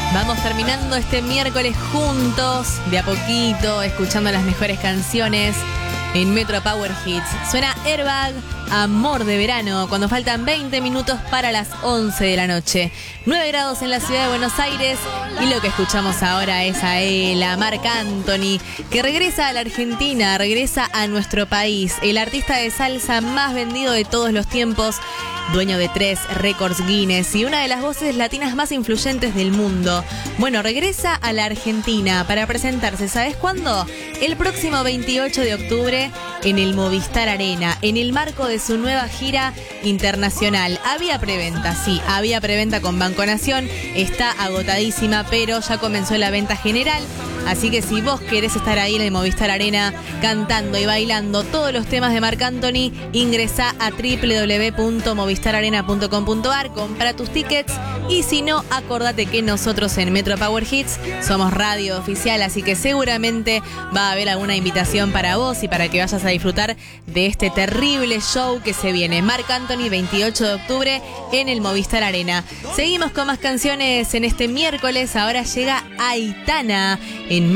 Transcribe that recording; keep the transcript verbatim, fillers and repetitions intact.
Vamos terminando este miércoles juntos, de a poquito, escuchando las mejores canciones en Metro Power Hits. Suena Airbag, Amor de Verano, cuando faltan veinte minutos para las once de la noche. nueve grados en la ciudad de Buenos Aires y lo que escuchamos ahora es a él, a Marc Anthony, que regresa a la Argentina, regresa a nuestro país. El artista de salsa más vendido de todos los tiempos, dueño de tres récords Guinness y una de las voces latinas más influyentes del mundo. Bueno, regresa a la Argentina para presentarse, ¿sabes cuándo? El próximo veintiocho de octubre en el Movistar Arena, en el marco de su nueva gira internacional. Había preventa, sí, había preventa con Banco Nación, está agotadísima, pero ya comenzó la venta general. Así que si vos querés estar ahí en el Movistar Arena cantando y bailando todos los temas de Marc Anthony, ingresá a doble u doble u doble u punto movistar arena punto com punto a r, compra tus tickets y si no, acordate que nosotros en Metro Power Hits somos radio oficial, así que seguramente va a haber alguna invitación para vos y para que vayas a disfrutar de este terrible show que se viene. Marc Anthony, veintiocho de octubre en el Movistar Arena. Seguimos con más canciones en este miércoles. Ahora llega Aitana.